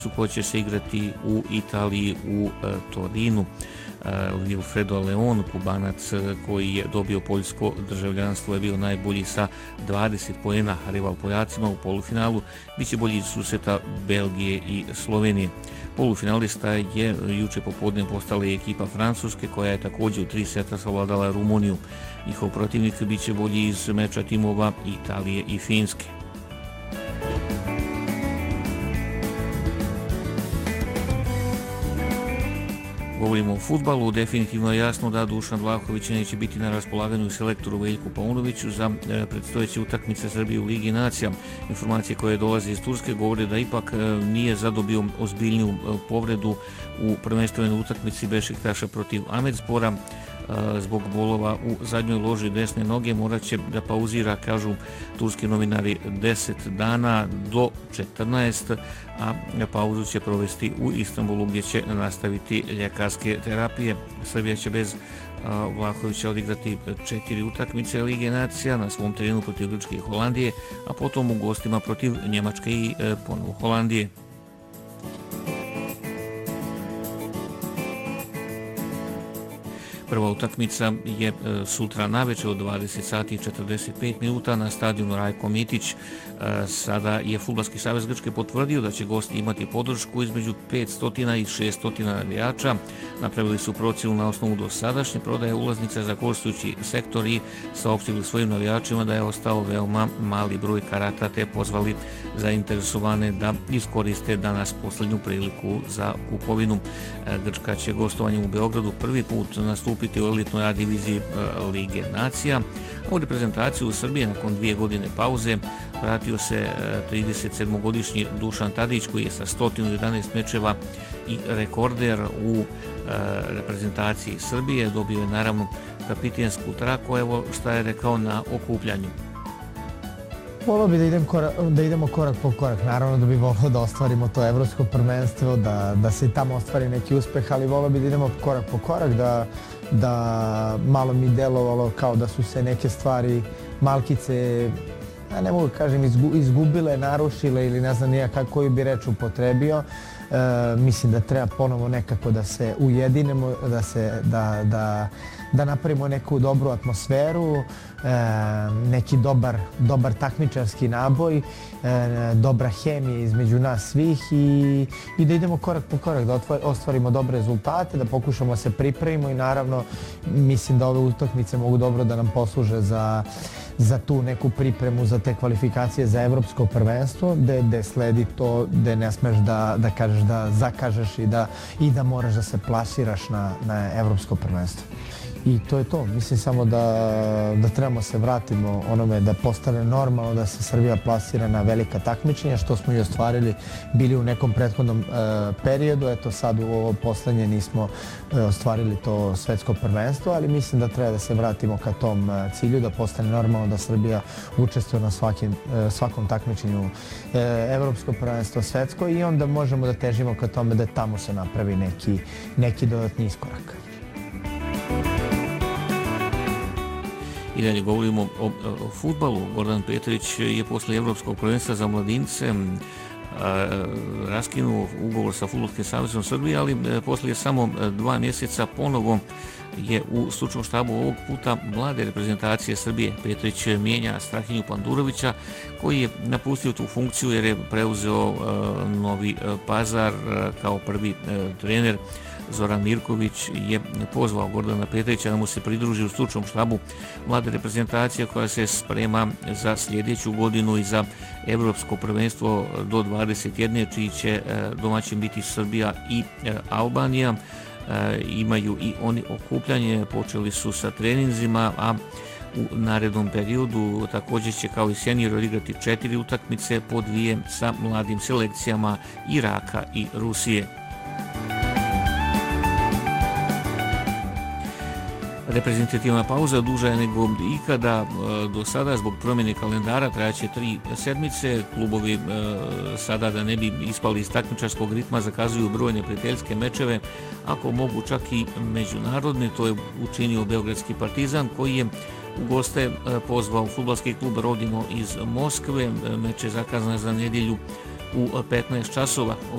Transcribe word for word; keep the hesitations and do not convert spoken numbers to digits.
koja će se igrati u Italiji u e, Torinu. Wilfredo Leon, Kubanac koji je dobio poljsko državljanstvo, je bio najbolji sa dvadeset poena. Rival Poljacima u polufinalu biće bolji iz susreta Belgije i Slovenije. Polufinalista je juče popodne postala i ekipa Francuske koja je također u tri seta savladala Rumuniju. Njihov protivnik biće bolji iz meča timova Italije i Finske. Govorimo o fudbalu, definitivno je jasno da Dušan Vlahović neće biti na raspolaganju selektoru Veljku Paunoviću za predstojeće utakmice Srbije u Ligi nacija. Informacije koje dolaze iz Turske govore da ipak nije zadobio ozbiljniju povredu u prvenstvenoj utakmici Bešiktaša protiv Ahmedspora. Zbog bolova u zadnjoj loži desne noge morat će da pauzira, kažu turski novinari, deset dana do četrnaest, a pauzu će provesti u Istanbulu gdje će nastaviti ljekarske terapije. Srbija će bez Vlahovića odigrati četiri utakmice Lige nacija na svom terenu protiv Grčke i Holandije, a potom u gostima protiv Njemačke i ponovo Holandije. Prva utakmica je sutra navečer od dvadeset sati i četrdeset pet minuta na stadionu Rajko Mitić. Sada je Fudbalski savez Grčke potvrdio da će gosti imati podršku između petsto i šesto navijača. Napravili su procjenu na osnovu dosadašnje prodaje ulaznica za gostujući sektor i saopštili svojim navijačima da je ostao veoma mali broj karata, te pozvali zainteresovane da iskoriste danas posljednju priliku za kupovinu. Grčka će gostovanjem u Beogradu prvi put nastupiti u elitnoj A diviziji Lige nacija. U reprezentaciju u Srbiji nakon dvije godine pauze vratio se tridesetsedmogodišnji Dušan Tadić koji je sa sto jedanaest mečeva i rekorder u reprezentaciji Srbije. Dobio je naravno kapitensku traku, evo šta je rekao na okupljanju. Volio bi da, idem korak, da idemo korak po korak. Naravno da bi volio da ostvarimo to evropsko prvenstvo, da, da se i tamo ostvari neki uspeh, ali volio bi da idemo korak po korak, da, da malo mi delovalo kao da su se neke stvari malkice, ja ne mogu kažem, izgubile, narušile ili ne znam nija koju bi reč upotrebio. E, mislim da treba ponovo nekako da se ujedinemo, da, se, da, da, da napravimo neku dobru atmosferu, e, neki dobar, dobar takmičarski naboj, e, dobra hemija između nas svih i, i da idemo korak po korak, da ostvarimo dobre rezultate, da pokušamo se pripremimo i naravno mislim da ove utakmice mogu dobro da nam posluže za, za tu neku pripremu, za te kvalifikacije za evropsko prvenstvo, gde, gde sledi to, gde ne smeš da, da kažeš da zakažeš i da, i da moraš da se plasiraš na, na evropsko prvenstvo. I to je to. Mislim samo da, da trebamo se vratimo onome da postane normalno da se Srbija plasira na velika takmičenja, što smo i ostvarili bili u nekom prethodnom e, periodu. Eto sad u ovo poslednje nismo e, ostvarili to svetsko prvenstvo, ali mislim da treba da se vratimo ka tom e, cilju, da postane normalno da Srbija učestvuje na svakim, e, svakom takmičenju e, evropsko prvenstvo, svetsko i onda možemo da težimo ka tome da tamo se napravi neki, neki dodatni iskorak. I dalje govorimo o, o, o fudbalu. Gordan Petrić je posle Evropskog prvenstva za mladince a, raskinuo ugovor sa Fudbalskim savezom Srbije, ali a, posle samo dva mjeseca ponovo je u stručnom štabu ovog puta mlade reprezentacije Srbije. Petrić mijenja Strahinju Pandurovića koji je napustio tu funkciju jer je preuzeo a, Novi Pazar a, kao prvi a, trener. Zoran Mirković je pozvao Gordana Petrića da mu se pridruži u stručnom štabu mlade reprezentacije koja se sprema za sljedeću godinu i za evropsko prvenstvo do dvadeset jedne, čiji će domaćin biti Srbija i Albanija. Imaju i oni okupljanje, počeli su sa treninzima, a u narednom periodu također će kao i senior odigrati četiri utakmice po dvije sa mladim selekcijama Iraka i Rusije. Reprezentativna pauza duža je nego ikada do sada zbog promjene kalendara, trajaće tri sedmice. Klubovi sada da ne bi ispali iz takmičarskog ritma zakazuju brojne prijateljske mečeve, ako mogu čak i međunarodne. To je učinio Beogradski Partizan koji je u goste pozvao fudbalski klub Rodino iz Moskve. Meč je zakazan za nedjelju u petnaest časova.